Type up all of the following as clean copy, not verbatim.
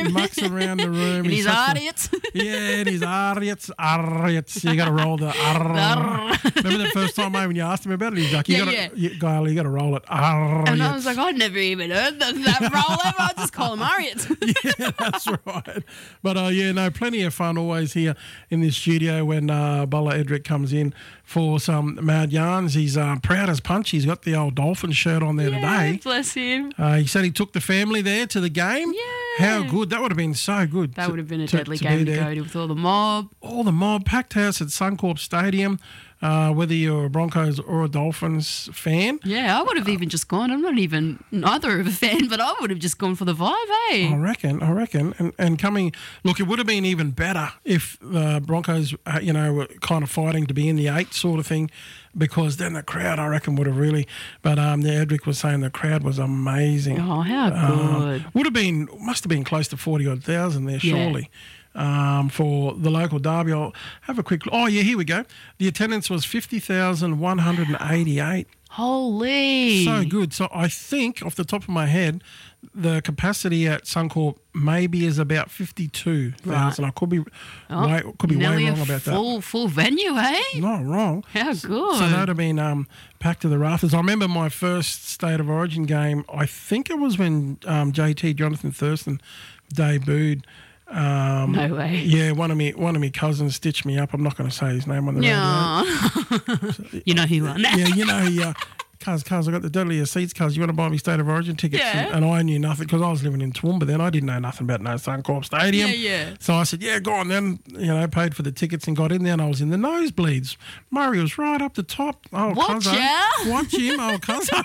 mucks around the room. And his idiots. And his idiots. You got to roll the Remember the first time, mate, when you asked him about it? He's like, you got to roll it. And I was like, I'd never even heard that roll ever. I just call them idiots. Yeah, that's right. But, plenty of fun always here in this studio when Bula Edric comes in for some mad yarns. He's proud as punch. He's got the old Dolphin shirt on there today. Bless him. He said he took the family there to the game. Yeah. How good. That would have been so good. That would have been a deadly game to go to with all the mob. All the mob. Packed house at Suncorp Stadium. Whether you're a Broncos or a Dolphins fan. Yeah, I would have even just gone. I'm not even neither of a fan, but I would have just gone for the vibe, hey? I reckon. And coming, look, it would have been even better if the Broncos, were kind of fighting to be in the 8 sort of thing, because then the crowd, I reckon, would have really, but Edric was saying the crowd was amazing. Oh, how good. Must have been close to 40,000 there, surely. For the local derby. I'll have a quick look. Oh, yeah, here we go. The attendance was 50,188. Holy. So good. So I think, off the top of my head, the capacity at Suncorp maybe is about 52,000. Right. I could be way wrong about that. Full venue, eh? Not wrong. How good. So that would have been packed to the rafters. I remember my first State of Origin game, I think it was when JT, Jonathan Thurston, debuted. No way. Yeah, one of me cousins stitched me up. I'm not going to say his name on the radio. You know who won. Yeah, you know he. Cuz, I got the deadliest seats, cuz. You want to buy me State of Origin tickets? Yeah. And I knew nothing, because I was living in Toowoomba then. I didn't know nothing about no Suncorp Stadium. Yeah. So I said, yeah, go on then. Paid for the tickets and got in there, and I was in the nosebleeds. Murray was right up the top. Oh, Watch out. Watch him, old cousin.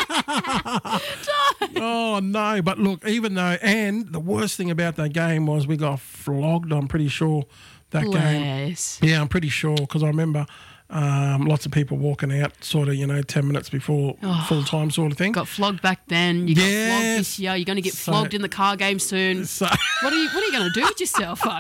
Oh, no. But look, even though, and the worst thing about that game was we got flogged, I'm pretty sure, that game. Yeah, I'm pretty sure, because I remember lots of people walking out sort of, 10 minutes before full time sort of thing. Got flogged back then. You got flogged this year. You're going to get flogged in the car game soon. What are you going to do with yourself, fuck?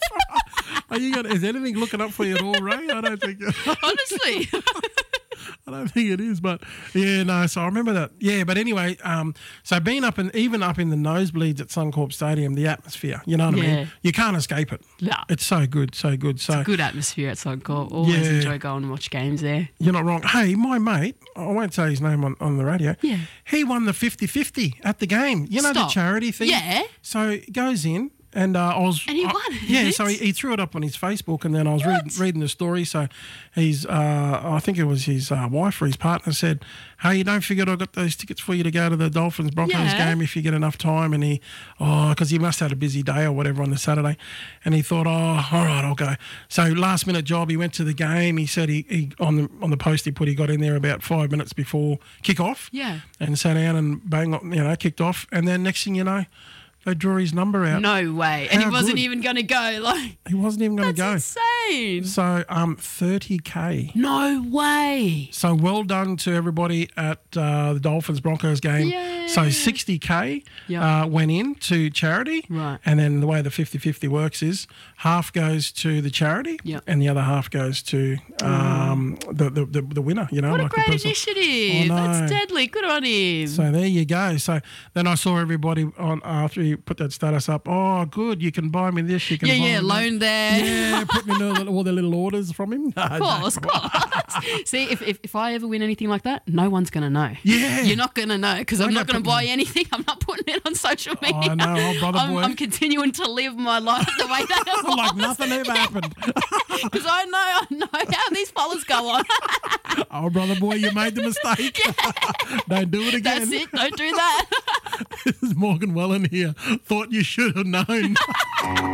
Is anything looking up for you at all, Ray? I don't think. Honestly. I don't think it is, but yeah, no. So I remember that. Yeah, but anyway, so being even up in the nosebleeds at Suncorp Stadium, the atmosphere, you know what I mean? You can't escape it. No. It's so good, so good. It's a good atmosphere at Suncorp. Always enjoy going and watch games there. You're not wrong. Hey, my mate, I won't say his name on the radio. Yeah. He won the 50-50 at the game. You know, the charity thing? Yeah. So he goes in. And and he won it. Yeah, so he threw it up on his Facebook, and then I was reading the story. So he's, I think it was his wife or his partner said, hey, don't forget I got those tickets for you to go to the Dolphins-Broncos game if you get enough time. And he, because he must have had a busy day or whatever on the Saturday. And he thought, all right, I'll go. So last minute job, he went to the game. He said he on the post he put, he got in there about 5 minutes before kick-off. Yeah. And sat down and kicked off. And then next thing you know, they drew his number out. No way. And he wasn't even going to go. He wasn't even going to go. That's insane. So, $30K. No way. So, well done to everybody at the Dolphins-Broncos game. Yay. So, $60K went in to charity. Right. And then the way the 50-50 works is half goes to the charity and the other half goes to the winner. What a great initiative. That's deadly. Good on him. So, there you go. So, then I saw everybody after he put that status up. Oh, good. You can buy me this. You can buy me loan there. Yeah, put me all the little orders from him. No, of course. See, if I ever win anything like that, no one's going to know. Yeah. You're not going to know, because I'm not going to buy anything. I'm not putting it on social media. I know, brother boy. I'm continuing to live my life the way that it was. Like nothing ever happened. Because I know how these fellas go on. Oh, brother boy, you made the mistake. Yeah. Don't do it again. That's it. Don't do that. This is Morgan Welland here. Thought you should have known.